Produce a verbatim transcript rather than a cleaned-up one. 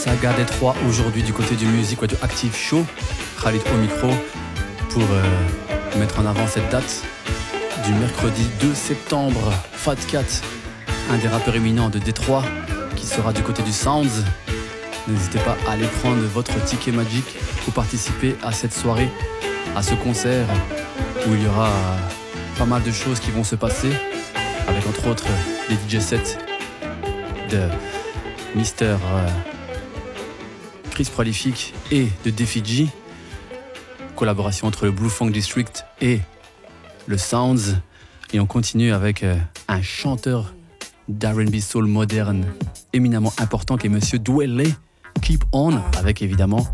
Saga Détroit aujourd'hui du côté du Music Radio Active Show. Khalid au micro pour euh, mettre en avant cette date du mercredi deux septembre. Fat Cat, un des rappeurs éminents de Détroit qui sera du côté du Sounds. N'hésitez pas à aller prendre votre ticket magique pour participer à cette soirée, à ce concert où il y aura pas mal de choses qui vont se passer avec entre autres les D J sets de Mister Euh, Chris Prolific et de Defy G, collaboration entre le Blue Funk District et le Sounds, et on continue avec euh, un chanteur d'R and B soul moderne éminemment important qui est Monsieur Dwele, Keep On, avec évidemment